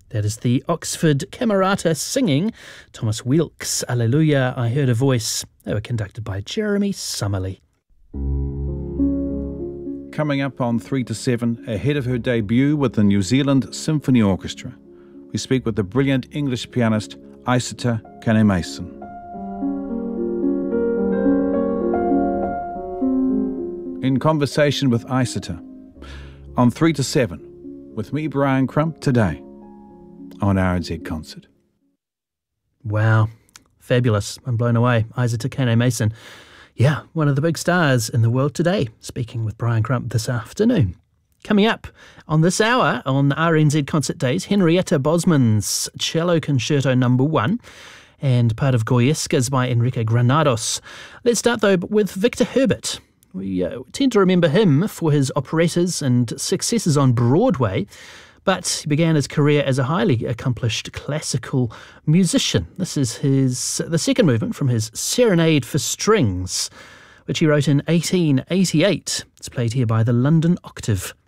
That is the Oxford Camerata singing Thomas Weelkes' Alleluia, I Heard a Voice. They were conducted by Jeremy Summerly. Coming up on 3 to 7, ahead of her debut with the New Zealand Symphony Orchestra, we speak with the brilliant English pianist Aisata Kane-Mason. In conversation with Aisata on 3 to 7, with me, Brian Crump, today on RNZ Concert. Wow, fabulous. I'm blown away. Aisata Kane-Mason. Yeah, one of the big stars in the world today, speaking with Brian Crump this afternoon. Coming up on this hour on RNZ Concert Days, Henrietta Bosman's Cello Concerto No. 1 and part of Goyescas by Enrique Granados. Let's start, though, with Victor Herbert. We tend to remember him for his operettas and successes on Broadway, but he began his career as a highly accomplished classical musician. This is the second movement from his Serenade for Strings, which he wrote in 1888. It's played here by the London Octave.